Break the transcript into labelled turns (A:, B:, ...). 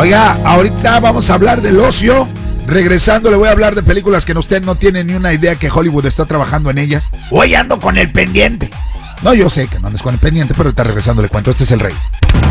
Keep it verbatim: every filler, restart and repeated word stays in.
A: Oiga, ahorita vamos a hablar del ocio. Regresando le voy a hablar de películas que usted no tiene ni una idea que Hollywood está trabajando en ellas. Hoy ando con el pendiente. No, yo sé que no andes con el pendiente, pero ahorita regresando le cuento. Este es El Rey.